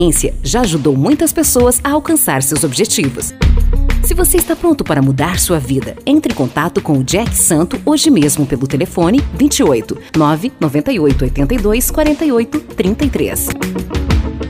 experiência já ajudou muitas pessoas a alcançar seus objetivos. Se você está pronto para mudar sua vida, entre em contato com o Jack Santo hoje mesmo pelo telefone 28 998 82 48 33.